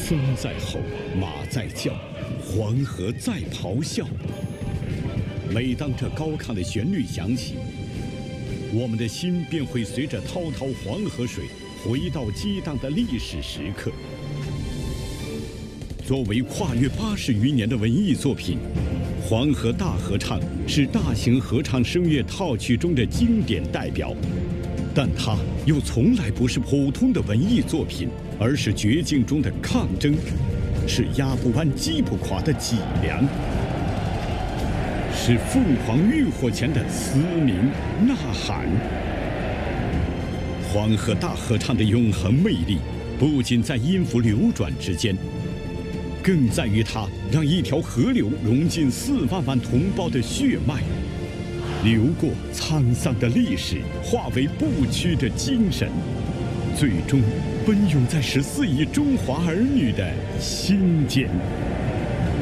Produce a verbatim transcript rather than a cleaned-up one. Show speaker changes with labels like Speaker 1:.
Speaker 1: 风在吼，马在叫，黄河在咆哮。每当这高亢的旋律响起，我们的心便会随着滔滔黄河水回到激荡的历史时刻。作为跨越八十余年的文艺作品，《黄河大合唱》是大型合唱声乐套曲中的经典代表，但它又从来不是普通的文艺作品，而是绝境中的抗争，是压不弯、击不垮的脊梁，是凤凰浴火前的嘶鸣呐喊。黄河大合唱的永恒魅力，不仅在音符流转之间，更在于它让一条河流融进四万万同胞的血脉，流过沧桑的历史，化为不屈的精神，最终奔涌在十四亿中华儿女的心间。